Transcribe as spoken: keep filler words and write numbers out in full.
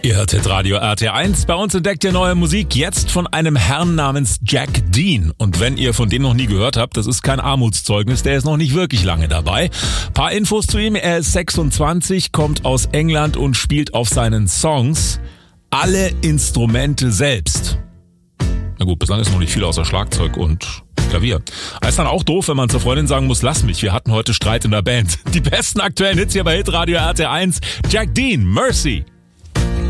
Ihr hört Hitradio R T eins. Bei uns entdeckt ihr neue Musik, jetzt von einem Herrn namens Jack Dean. Und wenn ihr von dem noch nie gehört habt, das ist kein Armutszeugnis, der ist noch nicht wirklich lange dabei. Paar Infos zu ihm: Er ist sechsundzwanzig, kommt aus England und spielt auf seinen Songs alle Instrumente selbst. Na gut, bislang ist noch nicht viel außer Schlagzeug und Klavier. Aber ist dann auch doof, wenn man zur Freundin sagen muss, lass mich, wir hatten heute Streit in der Band. Die besten aktuellen Hits hier bei Hitradio R T eins. Jack Dean, Mercy.